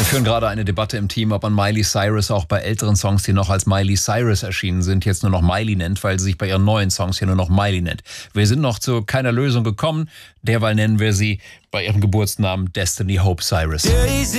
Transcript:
führen gerade eine Debatte im Team, ob man Miley Cyrus auch bei älteren Songs, die noch als Miley Cyrus erschienen sind, jetzt nur noch Miley nennt, weil sie sich bei ihren neuen Songs hier nur noch Miley nennt. Wir sind noch zu keiner Lösung gekommen. Derweil nennen wir sie bei ihrem Geburtsnamen Destiny Hope Cyrus.